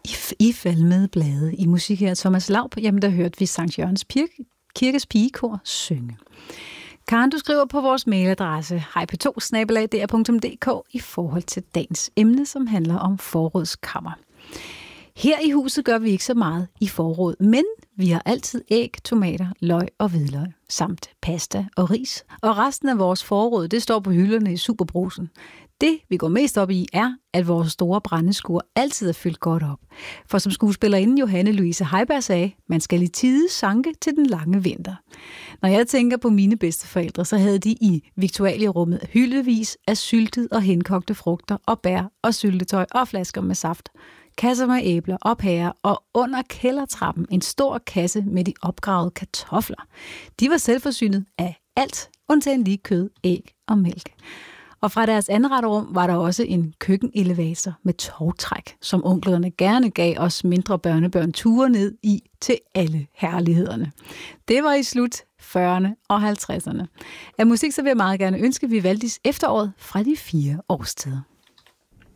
I falmede blade i musik her. Thomas Laub, jamen der hørte vi Sankt Jørgens Kirkes pigekor synge. Karen, du skriver på vores mailadresse hp2@dr.dk i forhold til dagens emne, som handler om forrådskammer. Her i huset gør vi ikke så meget i forråd, men vi har altid æg, tomater, løg og hvidløg, samt pasta og ris. Og resten af vores forråd, det står på hylderne i Superbrusen. Det, vi går mest op i, er, at vores store brændeskur altid er fyldt godt op. For som skuespillerinde Johanne Louise Heiberg sagde, man skal i tide sanke til den lange vinter. Når jeg tænker på mine bedsteforældre, så havde de i viktualierummet hyldevis af syltet og henkogte frugter og bær og syltetøj og flasker med saft. Kasser med æbler og pærer, og under kældertrappen en stor kasse med de opgravede kartofler. De var selvforsynet af alt, undtagen lige kød, æg og mælk. Og fra deres anretterum var der også en køkkenelevator med tovtræk, som onklerne gerne gav os mindre børnebørn ture ned i til alle herlighederne. Det var i slut 40'erne og 50'erne. Af musik så vil jeg meget gerne ønske Vivaldis Efteråret fra de 4 årstider.